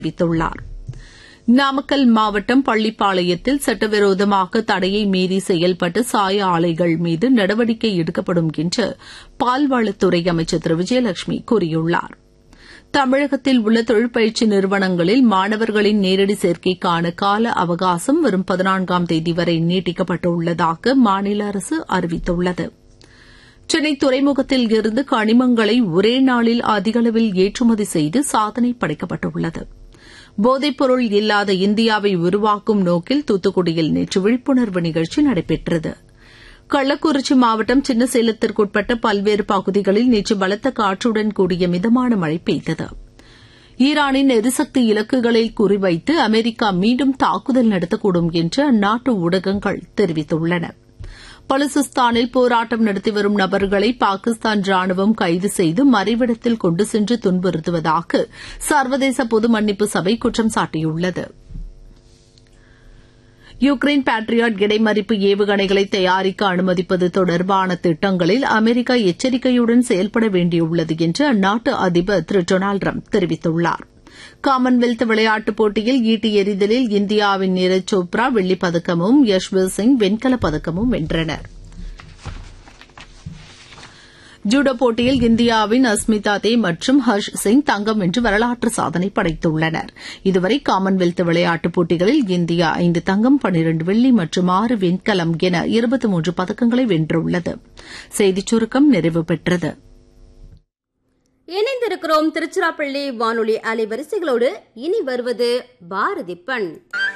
தெரிவித்துள்ளார். நாமக்கல் மாவட்டம் பள்ளிப்பாளையத்தில் சட்டவிரோதமாக தடையை மீறி செயல்பட்ட சாய ஆலைகள் மீது நடவடிக்கை எடுக்கப்படும் என்று பால்வளத்துறை அமைச்சர் திரு விஜயலட்சுமி கூறியுள்ளார். தமிழகத்தில் உள்ள தொழிற்பயிற்சி நிறுவனங்களில் மாணவர்களின் நேரடி சேர்க்கைக்கான கால அவகாசம் வரும் 14ஆம் தேதி வரை நீட்டிக்கப்பட்டுள்ளதாக மாநில அரசு அறிவித்துள்ளது. சென்னை துறைமுகத்தில் இருந்து கனிமங்களை ஒரே நாளில் அதிகளவில் ஏற்றுமதி செய்து சாதனை படைக்கப்பட்டுள்ளது. போதைப்பொருள் இல்லாத இந்தியாவை உருவாக்கும் நோக்கில் தூத்துக்குடியில் நேற்று விழிப்புணர்வு நிகழ்ச்சி நடைபெற்றது. கள்ளக்குறிச்சி மாவட்டம் சின்னசேலத்திற்குட்பட்ட பல்வேறு பகுதிகளில் நேற்று பலத்த காற்றுடன் கூடிய மிதமான மழை பெய்தது. ஈரானின் எரிசக்தி இலக்குகளை குறிவைத்து அமெரிக்கா மீண்டும் தாக்குதல் நடத்தக்கூடும் என்று அந்நாட்டு ஊடகங்கள் தெரிவித்துள்ளன. பலுசிஸ்தானில் போராட்டம் நடத்தி வரும் நபர்களை பாகிஸ்தான் ராணுவம் கைது செய்து மறைவிடத்தில் கொண்டு சென்று துன்புறுத்துவதாக சர்வதேச பொது மன்னிப்பு சபை குற்றம் சாட்டியுள்ளது. யுக்ரைன் பேட்ரியாட் இடைமறிப்பு ஏவுகணைகளை தயாரிக்க அனுமதிப்பது தொடர்பான திட்டங்களில் அமெரிக்கா எச்சரிக்கையுடன் செயல்பட வேண்டியுள்ளது என்று அந்நாட்டு அதிபர் திரு டொனால்டு டிரம்ப் தெரிவித்துள்ளார். காமன்வெல்த் விளையாட்டுப் போட்டியில் ஈட்டி எறிதலில் இந்தியாவின் நீரஜ் சோப்ரா வெள்ளிப் பதக்கமும் யஷ்வீர் சிங் வெண்கலப் பதக்கமும் வென்றனர். ஜூடோ போட்டியில் இந்தியாவின் அஸ்மிதா தே மற்றும் ஹர்ஷ் சிங் தங்கம் வென்று வரலாற்று சாதனை படைத்துள்ளனர். இதுவரை காமன்வெல்த் விளையாட்டுப் போட்டிகளில் இந்தியா 5 தங்கம், 12 வெள்ளி மற்றும் 6 வெண்கலம் என 23 பதக்கங்களை வென்றுள்ளது. செய்திச் சுருக்கம் நிறைவு பெற்றது. இணைந்திருக்கிறோம் திருச்சிராப்பள்ளி வானொலி அலைவரிசைகளோடு. இனி வருவது பாரதி பண்.